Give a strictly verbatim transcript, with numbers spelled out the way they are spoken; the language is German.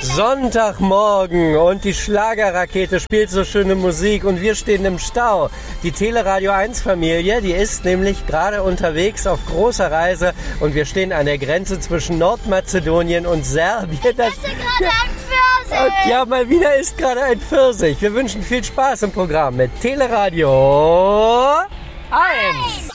Sonntagmorgen und die Schlagerrakete spielt so schöne Musik und wir stehen im Stau. Die Teleradio eins Familie, die ist nämlich gerade unterwegs auf großer Reise und wir stehen an der Grenze zwischen Nordmazedonien und Serbien. Das ist gerade ein Pfirsich. Und ja, mal wieder ist gerade ein Pfirsich. Wir wünschen viel Spaß im Programm mit Teleradio eins.